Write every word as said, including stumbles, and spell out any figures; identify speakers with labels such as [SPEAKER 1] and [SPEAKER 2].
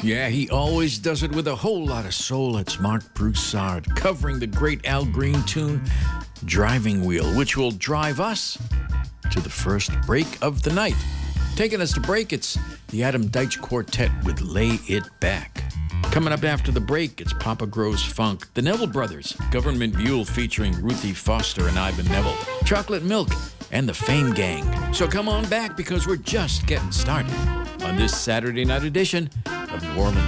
[SPEAKER 1] Yeah, he always does it with a whole lot of soul. It's Mark Broussard covering the great Al Green tune, Driving Wheel, which will drive us to the first break of the night. Taking us to break, it's the Adam Deitch Quartet with Lay It Back. Coming up after the break, it's Papa Grows Funk, the Neville Brothers, Government Mule featuring Ruthie Foster and Ivan Neville, Chocolate Milk, and the Fame Gang. So come on back because we're just getting started on this Saturday night edition of New Orleans